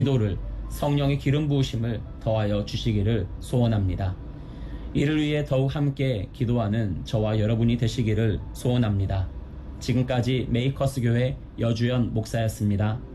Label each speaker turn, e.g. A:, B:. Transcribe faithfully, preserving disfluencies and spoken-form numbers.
A: 기도를 성령의 기름 부으심을 더하여 주시기를 소원합니다. 이를 위해 더욱 함께 기도하는 저와 여러분이 되시기를 소원합니다. 지금까지 메이커스 교회 여주연 목사였습니다.